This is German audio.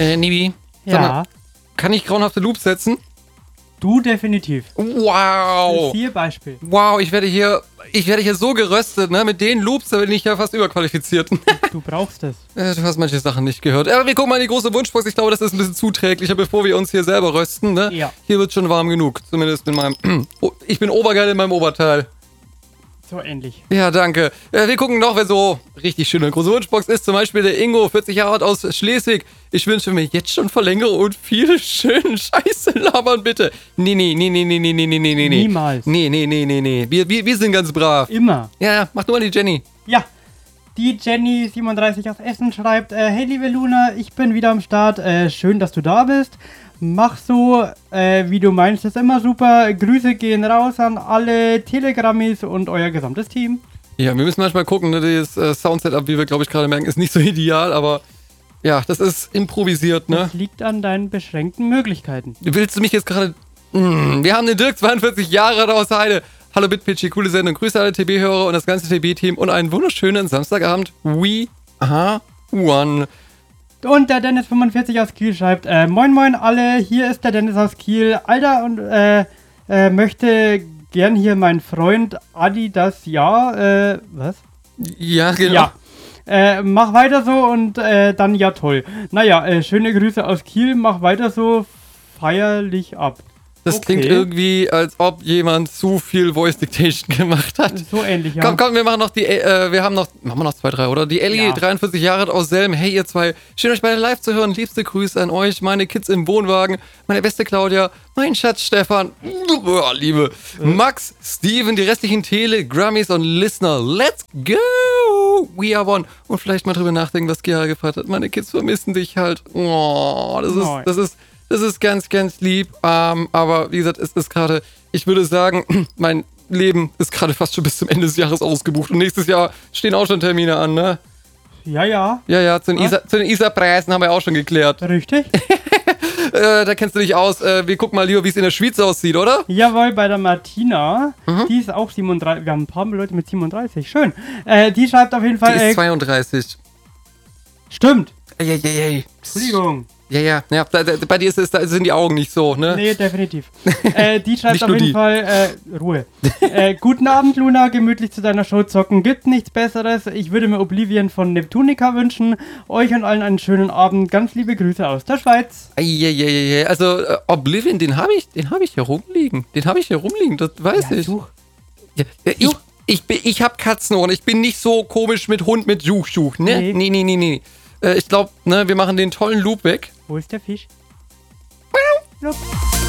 Nibi, sag mal, Ja, kann ich grauenhafte Loops setzen? du definitiv. Wow! Siehe Beispiel. Wow, ich werde hier so geröstet, ne? Mit den Loops, da bin ich ja fast überqualifiziert. Du brauchst es. Du hast manche Sachen nicht gehört. Aber wir gucken mal in die große Wunschbox. Ich glaube, das ist ein bisschen zuträglicher, bevor wir uns hier selber rösten, ne? Ja. Hier wird schon warm genug. Zumindest in meinem... ich bin obergeil in meinem Oberteil. So ähnlich. Ja, danke. Wir gucken noch, wer so richtig schön eine große Wunschbox ist. Zum Beispiel der Ingo, 40 Jahre alt aus Schleswig. Ich wünsche mir jetzt schon Verlängerung und viel schönen Scheiße labern, bitte. Nee. Niemals. Nee. Wir sind ganz brav. Immer. Ja, mach du mal die Jenny. Ja. Die Jenny37 aus Essen schreibt, hey liebe Luna, ich bin wieder am Start. Schön, dass du da bist. Mach so, wie du meinst, ist immer super. Grüße gehen raus an alle Telegrammis und euer gesamtes Team. Ja, wir müssen manchmal gucken, ne? Das Soundsetup, wie wir, glaube ich, gerade merken, ist nicht so ideal, aber ja, das ist improvisiert, ne? Das liegt an deinen beschränkten Möglichkeiten. Willst du mich jetzt gerade... Wir haben den Dirk, 42 Jahre alt aus Heide. Hallo Bitpitchy, coole Sendung. Grüße alle TB-Hörer und das ganze TB-Team und einen wunderschönen Samstagabend. We are one. Und der Dennis45 aus Kiel schreibt, moin alle, hier ist der Dennis aus Kiel. Alter, und möchte gern hier meinen Freund Adi was? Ja, genau. Ja. Mach weiter so und dann ja toll. Naja, schöne Grüße aus Kiel, mach weiter so, feierlich ab. Das Okay. klingt irgendwie, als ob jemand zu viel Voice Dictation gemacht hat. So ähnlich, ja. Komm, wir machen noch die, machen wir noch 2, 3, oder? Die Ellie, Ja. 43 Jahre alt aus Selm. Hey, ihr zwei, schön euch beide live zu hören. Liebste Grüße an euch, meine Kids im Wohnwagen, meine beste Claudia, mein Schatz Stefan, Liebe, Max, Steven, die restlichen Telegrammis und Listener. Let's go! We are one. Und vielleicht mal drüber nachdenken, was Gera gefragt hat. Meine Kids vermissen dich halt. Oh, das ist ganz, ganz lieb. Aber wie gesagt, es ist gerade, ich würde sagen, mein Leben ist gerade fast schon bis zum Ende des Jahres ausgebucht. Und nächstes Jahr stehen auch schon Termine an, ne? Ja. Ja, zu den ISA-Preisen haben wir auch schon geklärt. Richtig? Da kennst du dich aus. Wir gucken mal lieber, wie es in der Schweiz aussieht, oder? Jawohl, bei der Martina, die ist auch 37, wir haben ein paar Leute mit 37, schön. Die schreibt auf jeden Fall... Die ist 32. Stimmt. Ey. Entschuldigung. Ja. Bei dir sind die Augen nicht so, ne? Nee, definitiv. Die schreibt Nicht auf nur jeden die. Fall, Ruhe. Guten Abend, Luna, gemütlich zu deiner Show zocken. Gibt nichts Besseres. Ich würde mir Oblivion von Neptunica wünschen. Euch und allen einen schönen Abend. Ganz liebe Grüße aus der Schweiz. Ey. Also, Oblivion, den habe ich hier rumliegen. Das weiß ich. Such. Ja, ich hab Katzenohren. Ich bin nicht so komisch mit Hund mit Such, ne? Nee. Ich glaube, ne, wir machen den tollen Loop weg. Wo ist der Fisch? Look.